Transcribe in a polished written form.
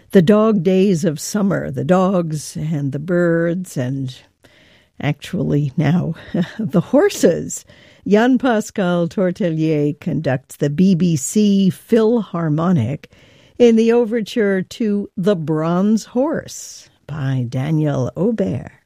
the dog days of summer, the dogs and the birds, and actually now the horses. Jan-Pascal Tortelier conducts the BBC Philharmonic in the overture to The Bronze Horse by Daniel Aubert.